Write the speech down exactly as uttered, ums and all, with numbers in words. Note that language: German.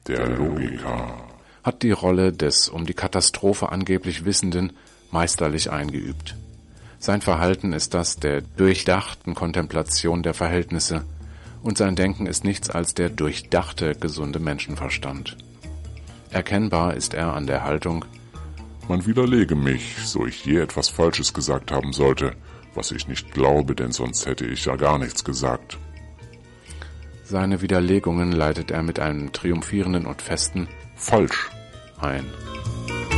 der Logiker hat die Rolle des um die Katastrophe angeblich Wissenden meisterlich eingeübt. Sein Verhalten ist das der durchdachten Kontemplation der Verhältnisse und sein Denken ist nichts als der durchdachte, gesunde Menschenverstand. Erkennbar ist er an der Haltung: Man widerlege mich, so ich je etwas Falsches gesagt haben sollte, was ich nicht glaube, denn sonst hätte ich ja gar nichts gesagt. Seine Widerlegungen leitet er mit einem triumphierenden und festen Falsch ein.